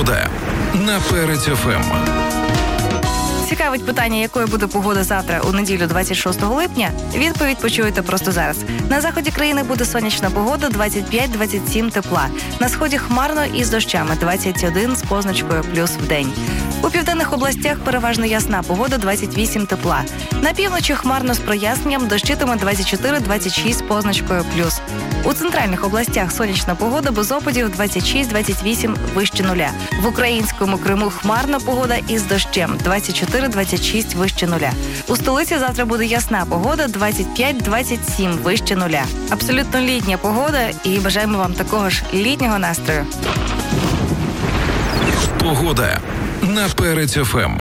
Погода на Перець ФМ. Цікавить питання, якою буде погода завтра у неділю 26 липня? Відповідь почуєте просто зараз. На заході країни буде сонячна погода 25-27 тепла. На сході хмарно і з дощами 21 з позначкою плюс в день. У південних областях переважно ясна погода 28 тепла. На півночі хмарно з проясненням дощитиме 24-26 з позначкою плюс. У центральних областях сонячна погода без опадів 26-28 вище нуля. В українському Криму хмарна погода із дощем 24-26 вище нуля. У столиці завтра буде ясна погода 25-27 вище нуля. Абсолютно літня погода і бажаємо вам такого ж літнього настрою. Погода на Перець ФМ.